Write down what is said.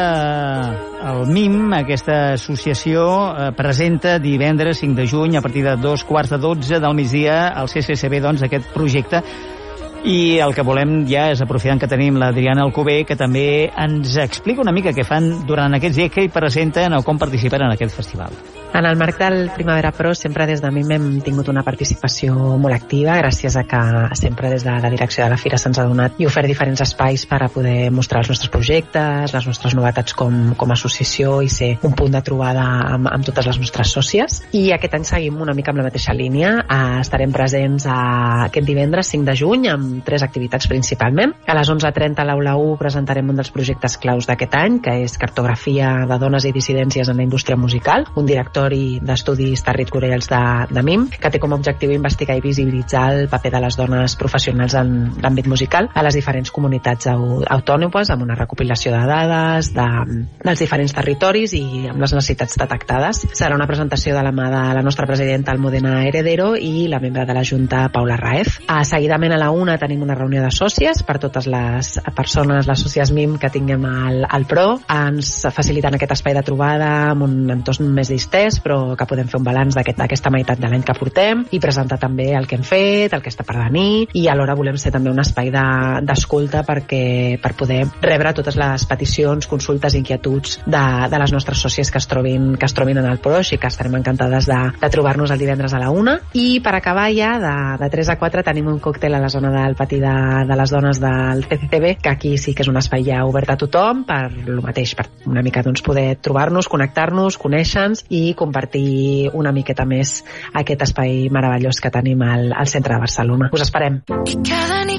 El MIM, aquesta associació, presenta divendres 5 de juny a partir de 2:15 del migdia al CCCB, doncs, aquest projecte. I el que volem ja és, aprofitant que tenim l'Adriana Alcover, que també ens explica una mica què fan durant aquests dies, què hi presenten o com participen en aquest festival. En el marc del Primavera Pro, sempre des de MIM hem tingut una participació molt activa, gràcies a que sempre des de la direcció de la Fira se'ns ha donat i ofert diferents espais per a poder mostrar els nostres projectes, les nostres novetats com a associació i ser un punt de trobada amb totes les nostres sòcies. I aquest any seguim una mica amb la mateixa línia. Estarem presents aquest divendres 5 de juny amb 3 activitats principalment. A les 11:30 a l'Aula 1 presentarem un dels projectes claus d'aquest any, que és Cartografia de dones i dissidències en la indústria musical, un directori d'estudis territorials de MIM, que té com a objectiu investigar i visibilitzar el paper de les dones professionals en l'àmbit musical a les diferents comunitats autònomes, amb una recopilació de dades dels diferents territoris i amb les necessitats detectades. Serà una presentació de la mà de la nostra presidenta Almudena Heredero i la membre de la Junta, Paula Raez. Seguidament a la 1 tenim una reunió de sòcies per totes les persones, les sòcies MIM que tinguem al PRO. Ens faciliten aquest espai de trobada amb un entorn més distès, però que podem fer un balanç d'aquesta meitat de l'any que portem i presentar també el que hem fet, el que està per venir, i alhora volem ser també un espai d'escolta per poder rebre totes les peticions, consultes, inquietuds de les nostres sòcies que es trobin en el PRO, així que estarem encantades de trobar-nos el divendres a la 1. I per acabar ja, de 3 a 4 tenim un còctel a la zona del pati de les dones del CCCB, que aquí sí que és un espai ja obert a tothom per lo mateix, per una mica poder trobar-nos, connectar-nos, conèixer-nos i compartir una miqueta més aquest espai meravellós que tenim al centre de Barcelona. Us esperem. I cada nit